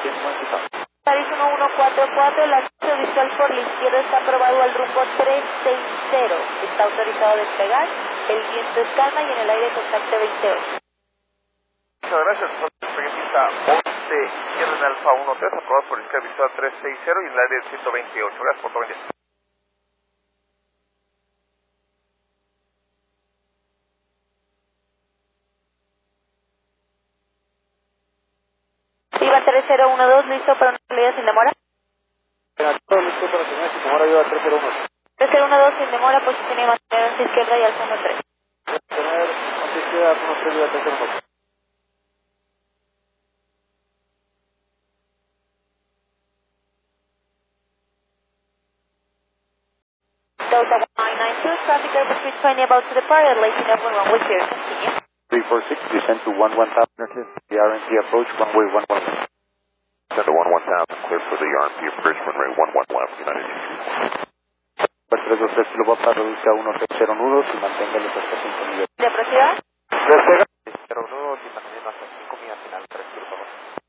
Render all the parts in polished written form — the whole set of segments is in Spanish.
París 1144, el acceso visual por la izquierda está aprobado al rumbo 360. Está autorizado a despegar, el viento es calma y en el aire contacto 28. Muchas gracias, pista 11, izquierda en Alfa 13, aprobado por la izquierda visual 360 y en el aire 128. Gracias por tu bendición. Viva 3012, listo para una salida sin demora. Todo listo para tener sin demora, Viva 3012. 3012 sin demora, posición y mantener hacia izquierda y Alfa 13. Tener hacia izquierda, Alfa 13, Viva 3012. Delta 1992, traffic over 320 about to depart, I'd like to know when runway clear. Continue. 346, descend to 11000, the RNT approach, runway 11. Descend to 11000, clear for the RMP approach, runway 11 left, United Airlines. 323 kilopapa, reduzca a 160 nudos y manténgalo hasta 5 millas. ¿De aproximar? Despega. 0 nudos y manteniendo hasta 5 millas final, 3 kilopapa.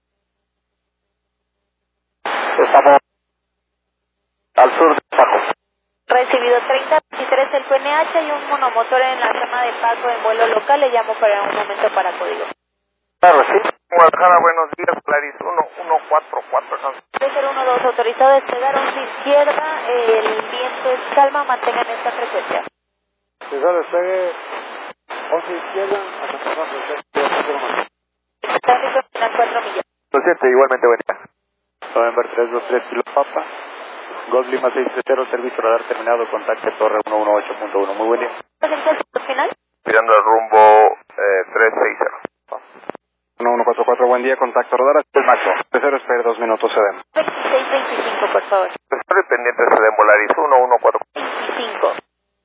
Estamos al sur de Paco. Recibido 3023 el QNH y un monomotor en la zona de Paco en vuelo local. Le llamo para un momento para código. Claro, sí. Guadalajara, buenos días, Polaris 1144. 3012 autorizado a despegar 11 izquierda, el viento es calma, mantengan esta frecuencia. Cesar, despegue 11 izquierda, hasta pasar frecuencia. Tráfico final 4 millas. Lo siento, igualmente, buen día. November 323 kilopapa, Golf Lima 630, servicio radar terminado, contacte torre 118.1. Muy buen día. ¿El final? Mirando el rumbo 360. 1144, buen día, contacto radar, el máximo. Tercero, espere 2 minutos, cedemos. 2625, por favor. Estoy pendiente de Polaris 1144. 25.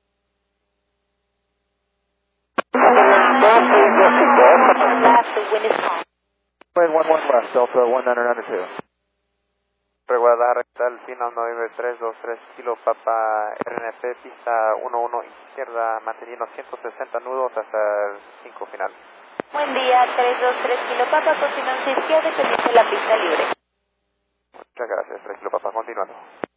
Last, the wind is calm. 11 left, Delta 1992. Reguadar rectal, final November 323 kilo, Papa RNP, pista 11 izquierda, manteniendo 160 nudos hasta el 5 final. Buen día, 323 kilo papa, continúen izquierda y permite la pista libre. Muchas gracias, 3 kilo, Papa, continuando.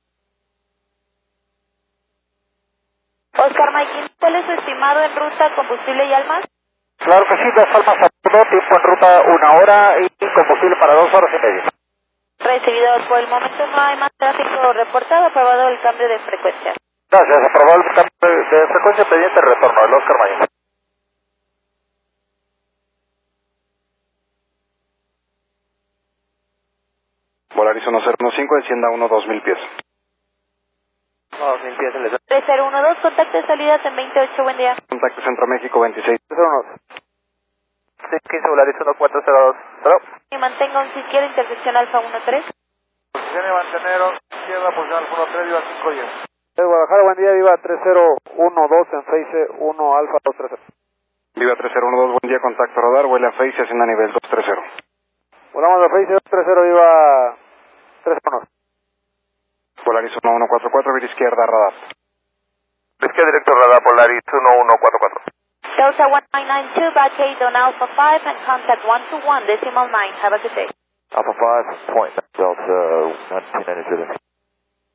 Oscar Mike, ¿cuál es su estimado en ruta, combustible y almas? Claro que sí, 2 almas a bordo, tiempo en ruta 1 hora y combustible para 2 horas y media. Recibido, por el momento no hay más tráfico reportado, aprobado el cambio de frecuencia. Gracias, aprobado el cambio de frecuencia pendiente de retorno, el Oscar Mayer. Volaris 1015, descienda 2000 pies. 2000 pies en el 3012, contacto de salidas en 28, buen día. contacto Centro México 26. 15 Volaris 1402. Hello. Y mantenga 11 izquierda, intersección Alfa 13. Posición y mantener 11 izquierda, posición Alfa 13, Viva 510. Guadalajara, buen día, Viva 3012 en Face 1 Alfa 230. Viva 3012, buen día, contacto radar, vuela a Face haciendo a nivel 230. Volamos a Face 230, Viva 31. Polaris 1144, vía izquierda, radar. Izquierda directo radar Polaris 1144. Delta 1992, vacate on Alpha 5 and contact 121.9. Have a good day. Alpha 5, point, Delta 1992.